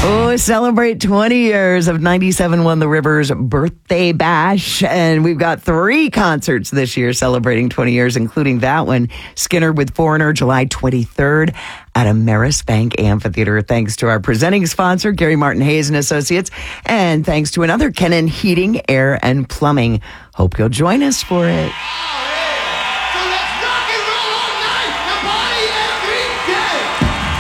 Oh, celebrate 20 years of 97.1 The River's Birthday Bash. And we've got 3 concerts this year celebrating 20 years, including that one, Skinner with Foreigner, July 23rd at Ameris Bank Amphitheater. Thanks to our presenting sponsor, Gary Martin Hayes and Associates. And thanks to another Kennan Heating, Air, and Plumbing. Hope you'll join us for it.